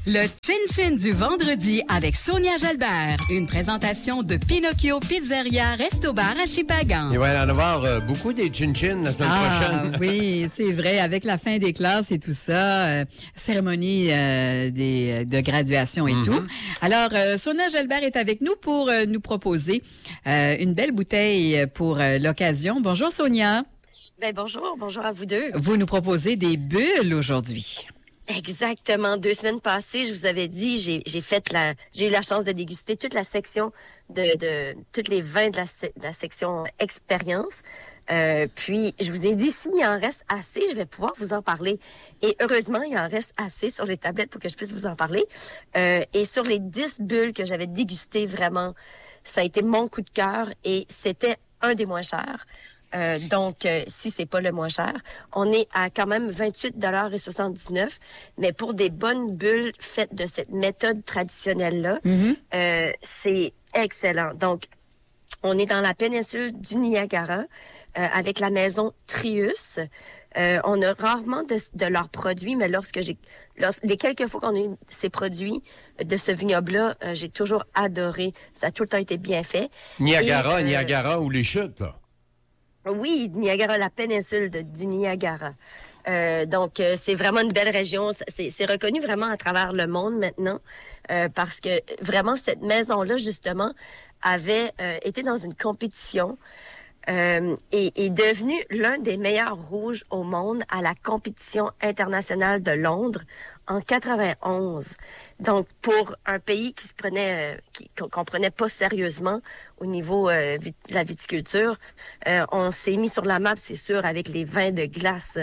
Le Chin-Chin du vendredi avec Sonia Jalbert. Une présentation de Pinocchio Pizzeria Resto Bar à Shippagan. Il va y en avoir beaucoup des Chin-Chin la semaine prochaine. Oui, c'est vrai. Avec la fin des classes et tout ça, cérémonie de graduation et tout. Alors, Sonia Jalbert est avec nous pour nous proposer une belle bouteille pour l'occasion. Bonjour, Sonia. Ben bonjour à vous deux. Vous nous proposez des bulles aujourd'hui. Exactement. 2 semaines passées, je vous avais dit, j'ai eu la chance de déguster toute la section de tous les vins de la section expérience. Puis, je vous ai dit, s'il en reste assez, je vais pouvoir vous en parler. Et heureusement, il en reste assez sur les tablettes pour que je puisse vous en parler. Et sur les 10 bulles que j'avais dégustées, vraiment, ça a été mon coup de cœur et c'était un des moins chers. Donc, si c'est pas le moins cher, on est à quand même 28,79 $. Mais pour des bonnes bulles faites de cette méthode traditionnelle-là, c'est excellent. Donc, on est dans la péninsule du Niagara avec la maison Trius. On a rarement de leurs produits, mais les quelques fois qu'on a eu ces produits de ce vignoble-là, j'ai toujours adoré. Ça a tout le temps été bien fait. Niagara ou les chutes, là. Oui, Niagara, la péninsule du Niagara. Donc, c'est vraiment une belle région. C'est reconnu vraiment à travers le monde maintenant parce que vraiment, cette maison-là, justement, avait été dans une compétition et est devenu l'un des meilleurs rouges au monde à la compétition internationale de Londres en 91. Donc, pour un pays qui se prenait, qu'on prenait pas sérieusement au niveau de la viticulture, on s'est mis sur la map, c'est sûr, avec les vins de glace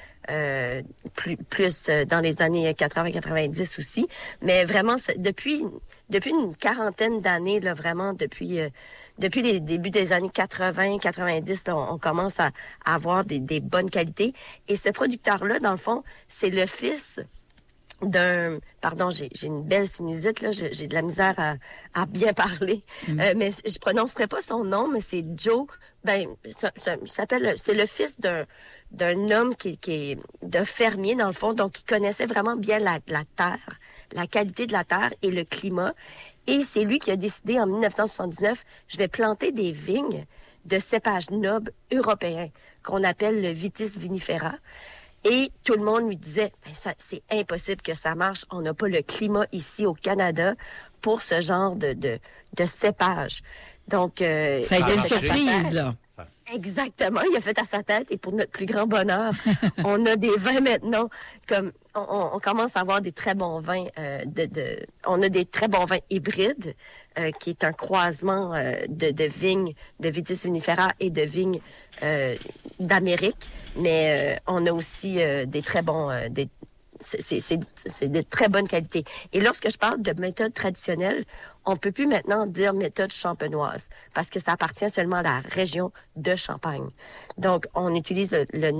plus dans les années 80-90 aussi. Mais vraiment, depuis une quarantaine d'années, là, vraiment, depuis les débuts des années 80-90, on commence à avoir des bonnes qualités. Et ce producteur-là, dans le fond, c'est le fils d'un... Pardon, j'ai une belle sinusite, là. J'ai de la misère à bien parler. Mais je prononcerai pas son nom, mais c'est Joe. C'est le fils d'un homme qui est d'un fermier, dans le fond. Donc, il connaissait vraiment bien la terre, la qualité de la terre et le climat. Et c'est lui qui a décidé, en 1979, je vais planter des vignes de cépages nobles européens, qu'on appelle le Vitis vinifera. Et tout le monde lui disait, c'est impossible que ça marche. On n'a pas le climat ici au Canada pour ce genre de cépage. Donc, ça a été une surprise, là. Exactement, il a fait à sa tête et pour notre plus grand bonheur, on a des vins maintenant, comme on commence à avoir des très bons vins on a des très bons vins hybrides qui est un croisement de vignes de Vitis vinifera et de vignes d'Amérique, mais on a aussi des très bons c'est de très bonne qualité. Et lorsque je parle de méthode traditionnelle, on peut plus maintenant dire méthode champenoise parce que ça appartient seulement à la région de Champagne. Donc, on utilise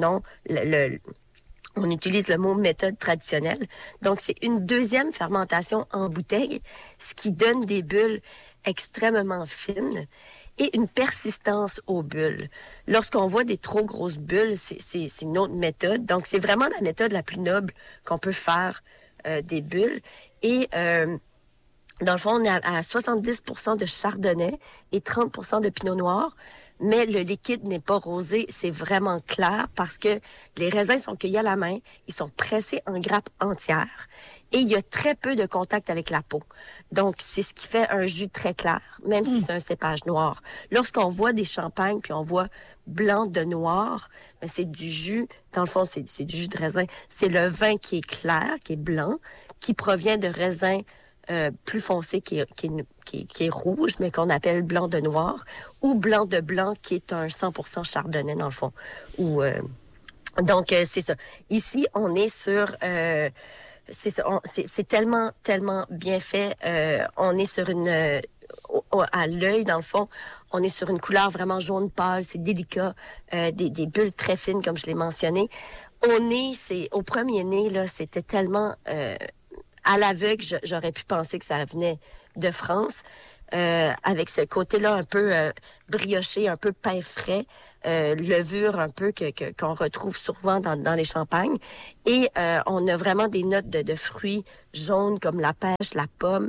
on utilise le mot méthode traditionnelle. Donc, c'est une deuxième fermentation en bouteille, ce qui donne des bulles extrêmement fines et une persistance aux bulles. Lorsqu'on voit des trop grosses bulles, c'est une autre méthode. Donc, c'est vraiment la méthode la plus noble qu'on peut faire des bulles. Et dans le fond, on est à 70% de chardonnay et 30% de pinot noir. Mais le liquide n'est pas rosé, c'est vraiment clair parce que les raisins sont cueillis à la main, ils sont pressés en grappes entières et il y a très peu de contact avec la peau. Donc, c'est ce qui fait un jus très clair, même si c'est un cépage noir. Lorsqu'on voit des champagnes, puis on voit blanc de noir, ben c'est du jus, dans le fond, c'est du jus de raisin. C'est le vin qui est clair, qui est blanc, qui provient de raisins plus foncé qui est rouge, mais qu'on appelle blanc de noir, ou blanc de blanc qui est un 100% chardonnay dans le fond. Donc, c'est ça. Ici, on est sur... c'est tellement bien fait. On est sur à l'œil, dans le fond, on est sur une couleur vraiment jaune pâle, c'est délicat, des bulles très fines, comme je l'ai mentionné. Au premier nez, là, c'était tellement... à l'aveugle, j'aurais pu penser que ça venait de France. avec ce côté-là un peu brioché, un peu pain frais, levure un peu qu'on retrouve souvent dans les champagnes. Et on a vraiment des notes de fruits jaunes comme la pêche, la pomme.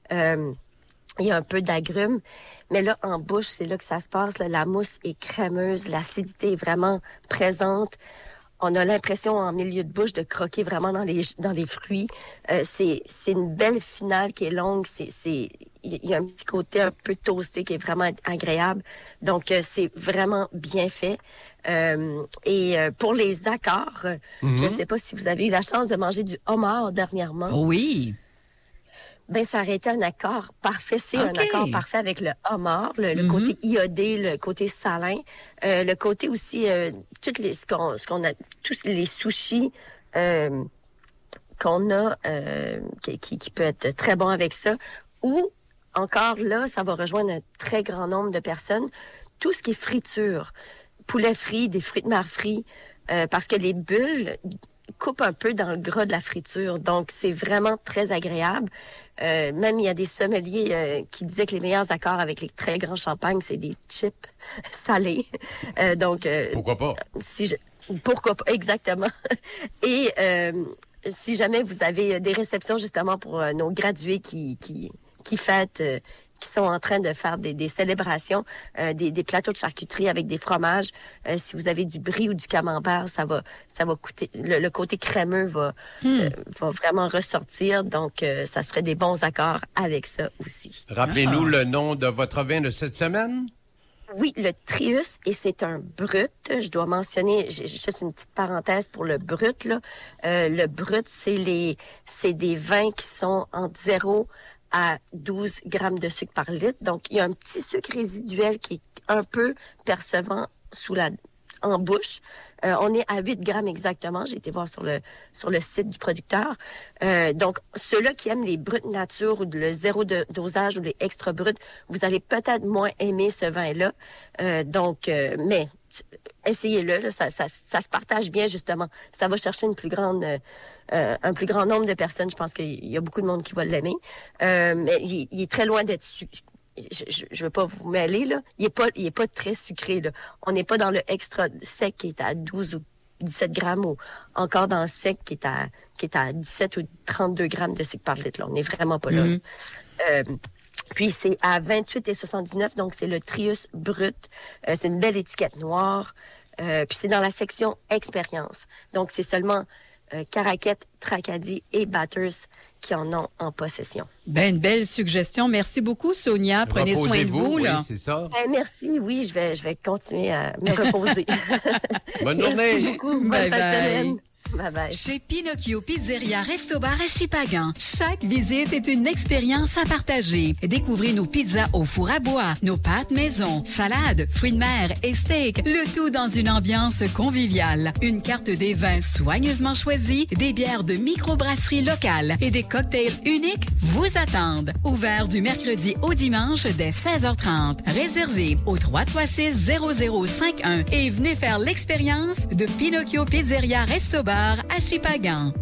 Il y a un peu d'agrumes. Mais là, en bouche, c'est là que ça se passe. Là. La mousse est crémeuse, l'acidité est vraiment présente. On a l'impression, en milieu de bouche, de croquer vraiment dans les fruits. C'est une belle finale qui est longue. Il y a un petit côté un peu toasté qui est vraiment agréable. Donc, c'est vraiment bien fait. Et pour les accords, je ne sais pas si vous avez eu la chance de manger du homard dernièrement. Oui. Ben, ça aurait été un accord parfait. C'est un accord parfait avec le homard, le côté iodé, le côté salin, le côté aussi, tous les sushis qu'on a, qui peut être très bon avec ça. Ou, encore là, ça va rejoindre un très grand nombre de personnes. Tout ce qui est friture, poulet frit, des fruits de mer frits, parce que les bulles coupe un peu dans le gras de la friture. Donc, c'est vraiment très agréable. Même, il y a des sommeliers qui disaient que les meilleurs accords avec les très grands champagnes, c'est des chips salés. Donc, pourquoi pas? Pourquoi pas, exactement. Et si jamais vous avez des réceptions, justement, pour nos gradués qui fêtent... qui sont en train de faire des célébrations, des plateaux de charcuterie avec des fromages. Si vous avez du brie ou du camembert, ça va coûter. Le côté crémeux va vraiment ressortir. Donc, ça serait des bons accords avec ça aussi. Rappelez-nous le nom de votre vin de cette semaine. Oui, le Trius, et c'est un brut. Je dois mentionner, j'ai juste une petite parenthèse pour le brut, là. Le brut, c'est des vins qui sont entre 0 à 12 grammes de sucre par litre. Donc, il y a un petit sucre résiduel qui est un peu percevant en bouche. On est à 8 grammes exactement. J'ai été voir sur le site du producteur. Donc, ceux-là qui aiment les bruts nature ou le zéro dosage ou les extra bruts, vous allez peut-être moins aimer ce vin-là. Mais essayez-le. Là, ça se partage bien, justement. Ça va chercher un plus grand nombre de personnes. Je pense qu'il y a beaucoup de monde qui va l'aimer. Mais il est très loin d'être je veux pas vous mêler, là. Il est pas très sucré, là. On n'est pas dans le extra sec qui est à 12 ou 17 grammes ou encore dans le sec qui est à 17 ou 32 grammes de sucre par litre, là. On n'est vraiment pas là. Puis c'est à 28,79, donc c'est le Trius Brut. C'est une belle étiquette noire. Puis c'est dans la section expérience. Donc c'est seulement Caraquette, Tracadie et Batters qui en ont en possession. Ben, une belle suggestion. Merci beaucoup, Sonia. Prenez soin de vous. Là. Oui, c'est ça. Merci. Oui, je vais continuer à me reposer. Bonne journée. Merci beaucoup. Bonne fin de semaine. Bye-bye. Chez Pinocchio Pizzeria Resto-Bar à Chipagan, chaque visite est une expérience à partager. Découvrez nos pizzas au four à bois, nos pâtes maison, salades, fruits de mer et steaks, le tout dans une ambiance conviviale. Une carte des vins soigneusement choisis, des bières de microbrasserie locale et des cocktails uniques vous attendent. Ouvert du mercredi au dimanche dès 16h30. Réservé au 336-0051 et venez faire l'expérience de Pinocchio Pizzeria Resto-Bar à Chipagan.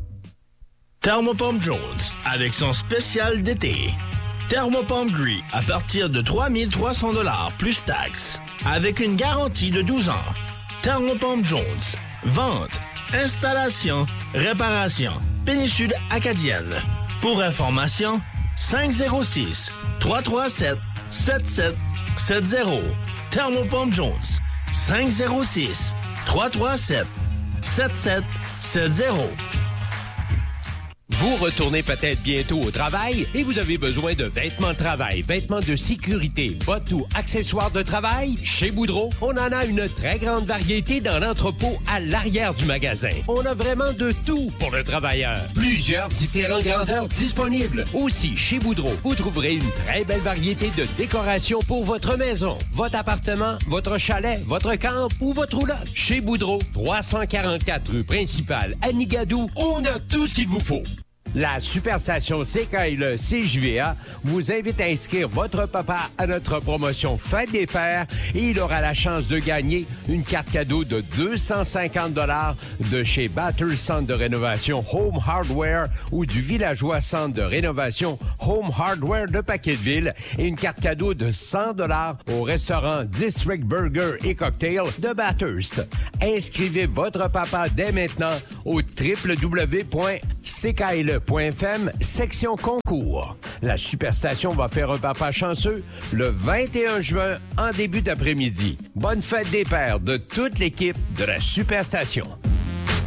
Thermopompe Jones, avec son spécial d'été. Thermopompe Gris à partir de 3 300 $ plus taxes. Avec une garantie de 12 ans. Thermopompe Jones. Vente, installation, réparation. Péninsule acadienne. Pour information, 506-337-7770. Thermopompe Jones. 506-337-7770. Vous retournez peut-être bientôt au travail et vous avez besoin de vêtements de travail, vêtements de sécurité, bottes ou accessoires de travail? Chez Boudreau, on en a une très grande variété dans l'entrepôt à l'arrière du magasin. On a vraiment de tout pour le travailleur. Plusieurs différentes grandeurs disponibles. Aussi, chez Boudreau, vous trouverez une très belle variété de décorations pour votre maison, votre appartement, votre chalet, votre camp ou votre roulotte. Chez Boudreau, 344 rue principale à Nigadou, on a tout ce qu'il vous faut. La Superstation CKLE CJVA vous invite à inscrire votre papa à notre promotion Fête des Pères et il aura la chance de gagner une carte cadeau de 250 $ de chez Batters Centre de rénovation Home Hardware ou du Villageois Centre de rénovation Home Hardware de Paquetteville et une carte cadeau de 100 $ au restaurant District Burger et Cocktail de Bathurst. Inscrivez votre papa dès maintenant au www.ckle.fm section concours. La Superstation va faire un papa chanceux le 21 juin en début d'après-midi. Bonne fête des pères de toute l'équipe de la Superstation.